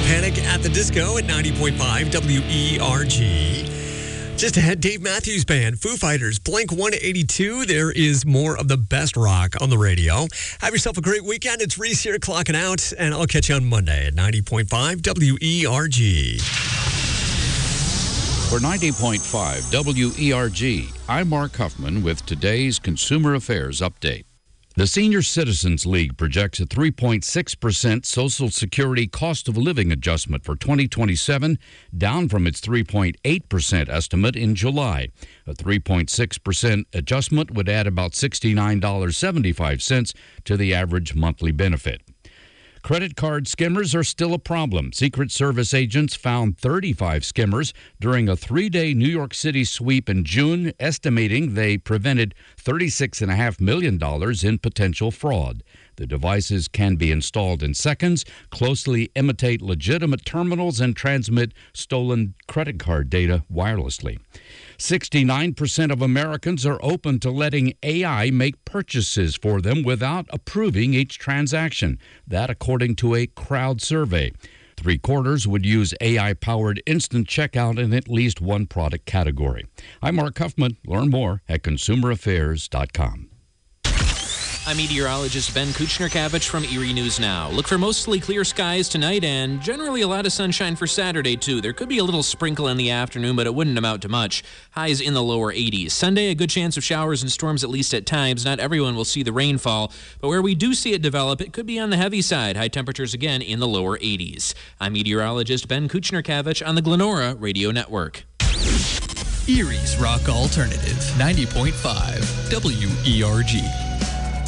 Panic at the Disco at 90.5 WERG. Just ahead, Dave Matthews Band, Foo Fighters, Blink 182. There is more of the best rock on the radio. Have yourself a great weekend. It's Reese here clocking out, and I'll catch you on Monday at 90.5 WERG. For 90.5 WERG, I'm Mark Huffman with today's Consumer Affairs Update. The Senior Citizens League projects a 3.6% Social Security cost of living adjustment for 2027, down from its 3.8% estimate in July. A 3.6% adjustment would add about $69.75 to the average monthly benefit. Credit card skimmers are still a problem. Secret Service agents found 35 skimmers during a 3-day New York City sweep in June, estimating they prevented $36.5 million in potential fraud. The devices can be installed in seconds, closely imitate legitimate terminals, and transmit stolen credit card data wirelessly. 69% of Americans are open to letting AI make purchases for them without approving each transaction. That according to a crowd survey. 3/4 would use AI-powered instant checkout in at least one product category. I'm Mark Huffman. Learn more at consumeraffairs.com. I'm meteorologist Ben Kuchner-Kavich from Erie News Now. Look for mostly clear skies tonight and generally a lot of sunshine for Saturday, too. There could be a little sprinkle in the afternoon, but it wouldn't amount to much. Highs in the lower 80s. Sunday, a good chance of showers and storms, at least at times. Not everyone will see the rainfall, but where we do see it develop, it could be on the heavy side. High temperatures again in the lower 80s. I'm meteorologist Ben Kuchner-Kavich on the Glenora Radio Network. Erie's Rock Alternative, 90.5 WERG.